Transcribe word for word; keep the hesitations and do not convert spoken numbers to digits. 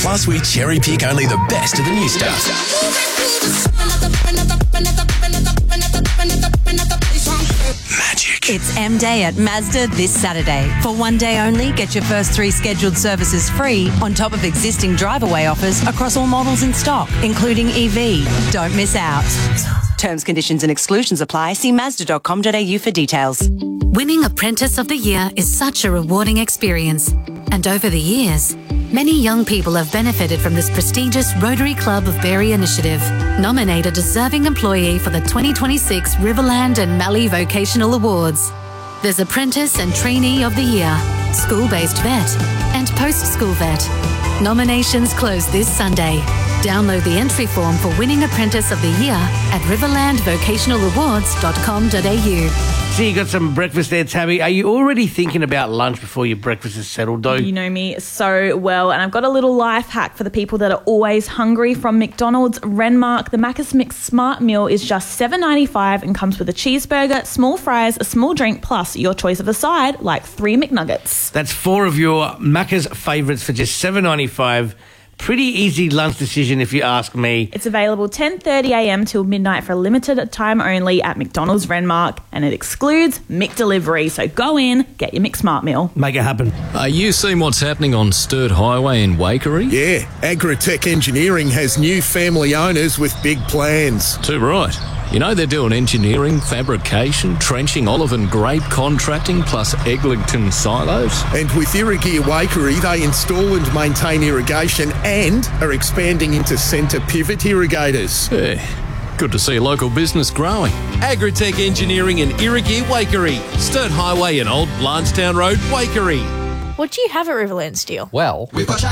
Plus, we cherry pick only the best of the new stuff. Magic. It's M-Day at Mazda this Saturday. For one day only, get your first three scheduled services free on top of existing drive-away offers across all models in stock, including E V. Don't miss out. Terms, conditions and exclusions apply. See mazda dot com dot a u for details. Winning Apprentice of the Year is such a rewarding experience. And over the years, many young people have benefited from this prestigious Rotary Club of Berry initiative. Nominate a deserving employee for the twenty twenty-six Riverland and Mallee Vocational Awards. There's Apprentice and Trainee of the Year, School-Based Vet, and Post-School Vet. Nominations close this Sunday. Download the entry form for Winning Apprentice of the Year at riverland vocational awards dot com dot a u. So you got some breakfast there, Tabby. Are you already thinking about lunch before your breakfast is settled, though? You know me so well, and I've got a little life hack for the people that are always hungry from McDonald's Renmark. The Macca's Mix Smart Meal is just seven dollars ninety-five and comes with a cheeseburger, small fries, a small drink, plus your choice of a side, like three McNuggets. That's four of your Macca's favourites for just seven dollars ninety-five. Pretty easy lunch decision if you ask me. It's available ten thirty a m till midnight for a limited time only at McDonald's Renmark, and it excludes McDelivery. So go in, get your McSmart meal. Make it happen. Are you seeing what's happening on Sturt Highway in Waikerie? Yeah, Agritech Engineering has new family owners with big plans. Too right. You know they're doing engineering, fabrication, trenching, olive and grape contracting, plus Eglinton silos. And with Irrigear Waikerie, they install and maintain irrigation and are expanding into centre pivot irrigators. Yeah, good to see a local business growing. Agritech Engineering and Irrigear Waikerie, Sturt Highway and Old Blanchetown Road, Waikerie. What do you have at Riverland Steel? Well,